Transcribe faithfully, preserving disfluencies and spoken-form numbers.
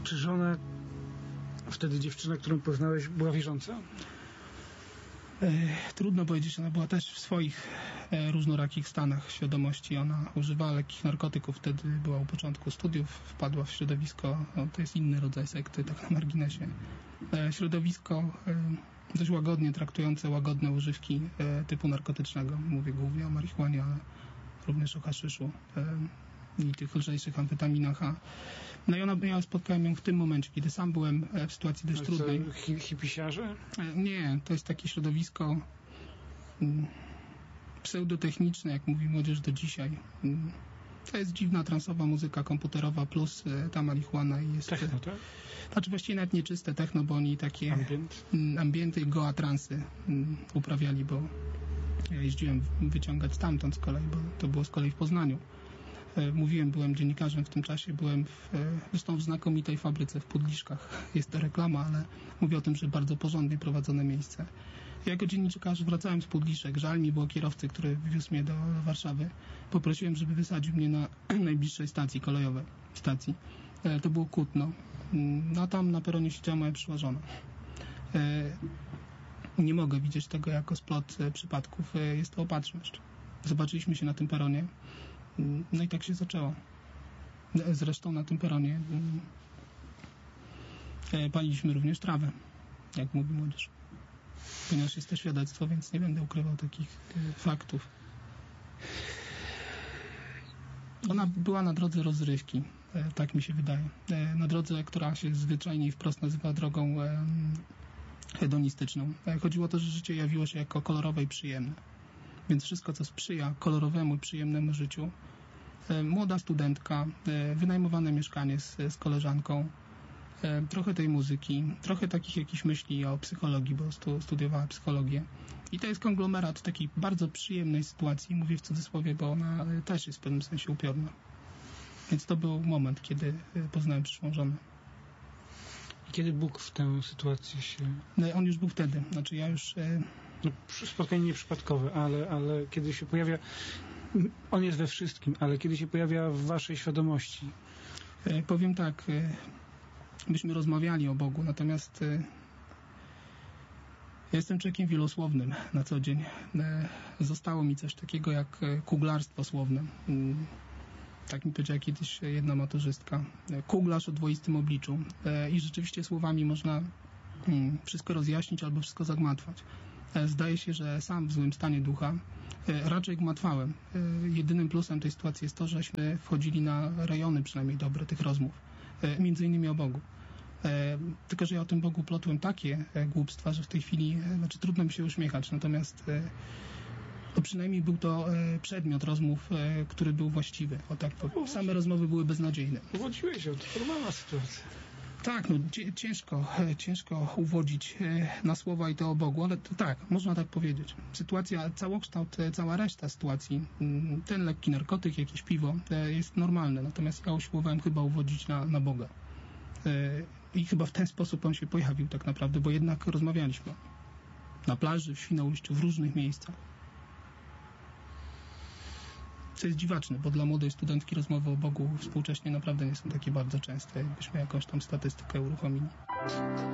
Czy żona, wtedy dziewczyna, którą poznałeś, była wierząca? E, trudno powiedzieć, ona była też w swoich e, różnorakich stanach świadomości. Ona używała lekkich narkotyków, wtedy była u początku studiów, wpadła w środowisko, no, to jest inny rodzaj sekty, tak na marginesie. E, środowisko e, dość łagodnie traktujące łagodne używki e, typu narkotycznego. Mówię głównie o marihuanie, ale również o haszyszu e, i tych lżejszych amfetaminach. A, no i ona, ja spotkałem ją w tym momencie, kiedy sam byłem w sytuacji dość trudnej. Hi, hipisiarze? E, nie, to jest takie środowisko mm, pseudotechniczne, jak mówi młodzież do dzisiaj. Mm, to jest dziwna transowa muzyka komputerowa plus e, ta marihuana i jest... Techno, tak? Znaczy właściwie nawet nieczyste techno, bo oni takie Ambient? Mm, ambienty i goa transy mm, uprawiali, bo ja jeździłem wyciągać stamtąd z kolei, bo to było z kolei w Poznaniu. E, mówiłem, byłem dziennikarzem w tym czasie, byłem w, e, zresztą w znakomitej fabryce w Pudliszkach. Jest to reklama, ale mówię o tym, że bardzo porządnie prowadzone miejsce. Ja jako dziennikarz wracałem z Pudliszek. Żal mi było kierowcy, który wiózł mnie do Warszawy. Poprosiłem, żeby wysadził mnie na najbliższej stacji kolejowej. Stacji. E, to było Kutno. No a tam na peronie siedziała moja przyszła żona. E, nie mogę widzieć tego jako splot e, przypadków. E, jest to opatrzność. Zobaczyliśmy się na tym peronie. No i tak się zaczęło. Zresztą na tym peronie e, paliliśmy również trawę, jak mówi młodzież. Ponieważ jest to świadectwo, więc nie będę ukrywał takich e, faktów. Ona była na drodze rozrywki, e, tak mi się wydaje. E, na drodze, która się zwyczajnie i wprost nazywa drogą e, hedonistyczną. E, chodziło o to, że życie jawiło się jako kolorowe i przyjemne. Więc wszystko, co sprzyja kolorowemu i przyjemnemu życiu. E, młoda studentka, e, wynajmowane mieszkanie z, z koleżanką, e, trochę tej muzyki, trochę takich jakichś myśli o psychologii, bo stu, studiowała psychologię. I to jest konglomerat takiej bardzo przyjemnej sytuacji, mówię w cudzysłowie, bo ona e, też jest w pewnym sensie upiorna. Więc to był moment, kiedy e, poznałem przyszłą żonę. I kiedy Bóg w tę sytuację się... No, on już był wtedy, znaczy ja już... E, No, spotkanie nieprzypadkowe, ale, ale kiedy się pojawia, on jest we wszystkim, ale kiedy się pojawia w waszej świadomości? E, powiem tak, e, myśmy rozmawiali o Bogu, natomiast e, jestem człowiekiem wielosłownym na co dzień. E, zostało mi coś takiego jak e, kuglarstwo słowne. E, tak mi powiedziała kiedyś jedna maturzystka. E, kuglarz o dwoistym obliczu. E, I rzeczywiście słowami można mm, wszystko rozjaśnić albo wszystko zagmatwać. Zdaje się, że sam w złym stanie ducha e, raczej gmatwałem. E, jedynym plusem tej sytuacji jest to, żeśmy wchodzili na rejony przynajmniej dobre tych rozmów. E, między innymi o Bogu. E, tylko, że ja o tym Bogu plotłem takie e, głupstwa, że w tej chwili, e, znaczy trudno mi się uśmiechać, natomiast e, to przynajmniej był to e, przedmiot rozmów, e, który był właściwy. O tak, bo same rozmowy były beznadziejne. Uwodziłeś się, to normalna sytuacja. Tak, no ciężko, ciężko uwodzić na słowa i to o Bogu, ale to tak, można tak powiedzieć. Sytuacja, całokształt, cała reszta sytuacji, ten lekki narkotyk, jakieś piwo jest normalne, natomiast ja usiłowałem chyba uwodzić na, na Boga. I chyba w ten sposób on się pojawił tak naprawdę, bo jednak rozmawialiśmy na plaży, w Świnoujściu, w różnych miejscach. Co jest dziwaczne, bo dla młodej studentki rozmowy o Bogu współcześnie naprawdę nie są takie bardzo częste, jakbyśmy jakąś tam statystykę uruchomili.